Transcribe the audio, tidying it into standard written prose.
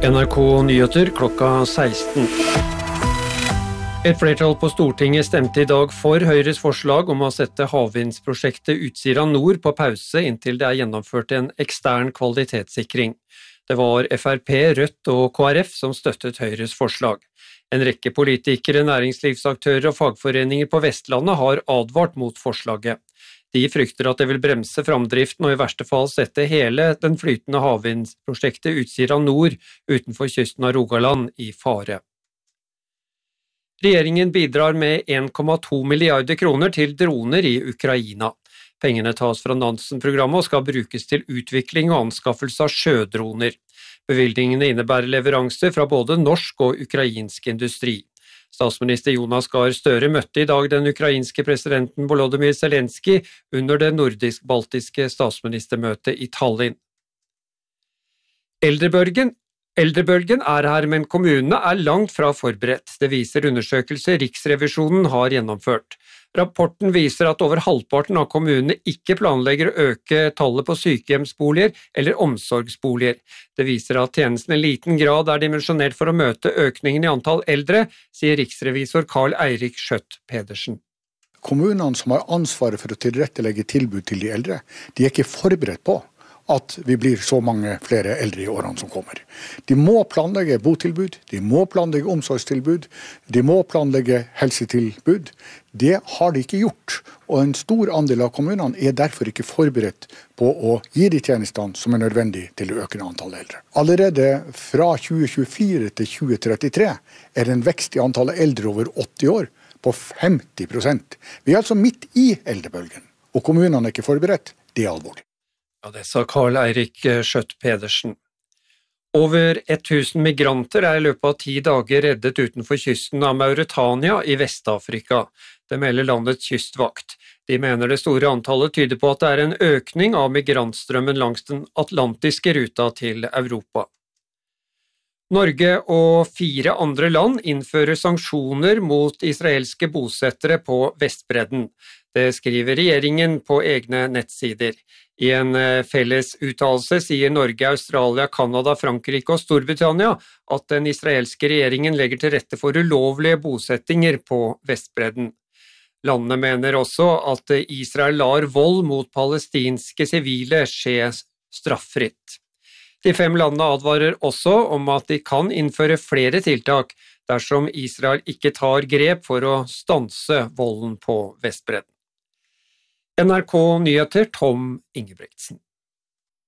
NRK Nyheter klokka 16. Et flertall på Stortinget stemte i dag for Høyres forslag om å sette havvindsprosjektet Utsira Nord på pause inntil det gjennomført en ekstern kvalitetssikring. Det var FrP, Rødt og KrF som støttet Høyres forslag. En rekke politikere, næringslivsaktører og fagforeninger på Vestlandet har advart mot forslaget. De frykter at det vil bremse framdriften og i verste fall sette hele den flytende havvindsprosjektet Utsira Nord utenfor kysten av Rogaland i fare. Regjeringen bidrar med 1,2 milliarder kroner til droner i Ukraina. Pengene tas fra Nansen-programmet og skal brukes til utvikling og anskaffelse av sjødroner. Bevilgningene innebærer leveranser fra både norsk og ukrainsk industri. Statsminister Jonas Gahr Støre møtte i dag den ukrainske presidenten Volodymyr Zelenskyj under det nordisk-baltiske statsministermøtet i Tallinn. Eldrebølgen er her, men kommunene er langt fra forberedt. Det viser undersøkelser Riksrevisjonen har gjennomført. Rapporten viser at over halvparten av kommunene ikke planlegger å øke tallet på sykehjemsboliger eller omsorgsboliger. Det viser at tjenesten i liten grad er dimensjonert for å møte økningen i antall eldre, sier riksrevisor Carl Eirik Skjøtt Pedersen. Kommunene som har ansvaret for å tilrettelegge tilbud til de eldre, de er ikke forberedt på at vi blir så mange flere eldre i årene som kommer. De må planlegge botilbud, de må planlegge omsorgstilbud, de må planlegge helsetilbud. Det har de ikke gjort, og en stor andel av kommunene er derfor ikke forberedt på å gi de tjenestene som er nødvendig til å øke antallet eldre. Allerede fra 2024 til 2033 er det en vekst i antallet eldre over 80 år på 50%. Vi er altså midt i eldrebølgen, og kommunene er ikke forberedt. Det er alvorlig. Ja, det sa Carl Eirik Skjøtt Pedersen. Over 1000 migranter er i løpet av 10 dager reddet utenfor kysten av Mauritania i Vest-Afrika. Det melder landets kystvakt. De mener det store antallet tyder på at det er en økning av migrantstrømmen langs den atlantiske ruta til Europa. Norge og 4 andre land innfører sanksjoner mot israelske bosettere på Vestbredden. Det skriver regjeringen på egne nettsider. I en felles uttalelse sier Norge, Australia, Kanada, Frankrike og Storbritannia at den israelske regjeringen legger til rette for ulovlige bosettinger på Vestbredden. Landene mener også at Israel lar vold mot palestinske sivile skje straffritt. De 5 landene advarer også om at de kan innføre flere tiltak dersom Israel ikke tar grep for å stanse volden på Vestbredden. NRK Nyheter, Tom Ingebrigtsen.